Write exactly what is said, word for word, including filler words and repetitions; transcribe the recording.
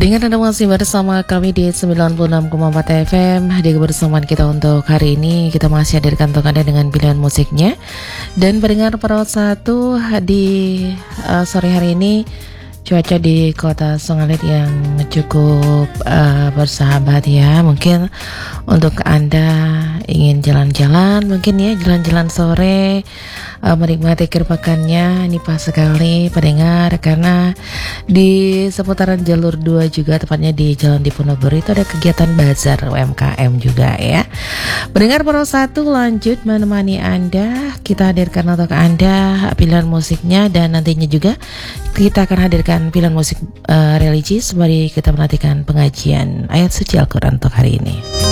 Pendengar Anda masih bersama kami di sembilan puluh enam koma empat F M. Di kebersamaan kita untuk hari ini, kita masih hadirkan untuk Anda dengan pilihan musiknya. Dan pendengar Pro satu, di uh, sore hari ini cuaca di kota Songalit yang cukup uh, bersahabat ya. Mungkin untuk Anda ingin jalan-jalan, mungkin ya jalan-jalan sore, uh, menikmati akhir pekannya. Ini pas sekali pendengar, karena di seputaran jalur dua juga, tepatnya di Jalan Diponegoro itu ada kegiatan bazar U M K M juga ya. Pendengar Pro satu lanjut menemani Anda. Kita hadirkan untuk Anda pilihan musiknya, dan nantinya juga kita akan hadirkan pilihan musik uh, religi sembari kita menantikan pengajian ayat suci Al-Quran untuk hari ini.